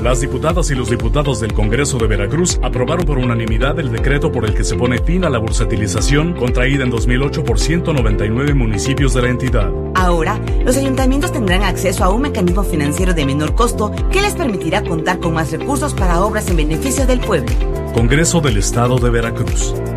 Las diputadas y los diputados del Congreso de Veracruz aprobaron por unanimidad el decreto por el que se pone fin a la bursatilización contraída en 2008 por 199 municipios de la entidad. Ahora, los ayuntamientos tendrán acceso a un mecanismo financiero de menor costo que les permitirá contar con más recursos para obras en beneficio del pueblo. Congreso del Estado de Veracruz.